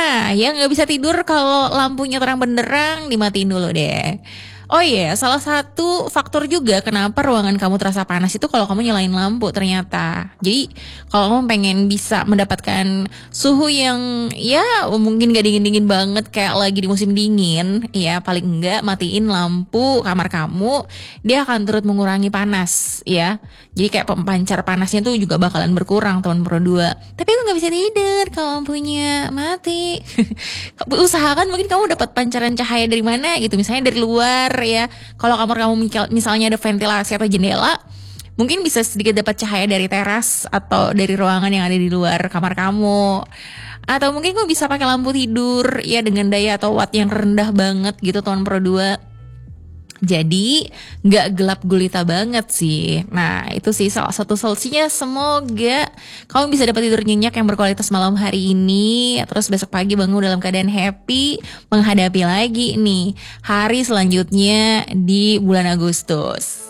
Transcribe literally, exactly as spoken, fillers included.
Nah, yang nggak bisa tidur kalau lampunya terang benderang, dimatiin dulu deh. Oh iya, salah satu faktor juga kenapa ruangan kamu terasa panas itu kalau kamu nyalain lampu ternyata. Jadi kalau kamu pengen bisa mendapatkan suhu yang ya mungkin gak dingin-dingin banget kayak lagi di musim dingin, ya paling enggak matiin lampu kamar kamu, dia akan turut mengurangi panas ya. Jadi kayak pemancar panasnya tuh juga bakalan berkurang teman pro dua. Tapi aku nggak bisa tidur kalau lampunya mati. Usahakan mungkin kamu dapat pancaran cahaya dari mana gitu, misalnya dari luar ya. Kalau kamar kamu misalnya ada ventilasi atau jendela, mungkin bisa sedikit dapat cahaya dari teras atau dari ruangan yang ada di luar kamar kamu. Atau mungkin kamu bisa pakai lampu tidur ya dengan daya atau watt yang rendah banget gitu teman pro dua. Jadi gak gelap gulita banget sih. Nah itu sih salah satu solusinya. Semoga kamu bisa dapat tidur nyenyak yang berkualitas malam hari ini. Terus besok pagi bangun dalam keadaan happy, menghadapi lagi nih hari selanjutnya di bulan Agustus.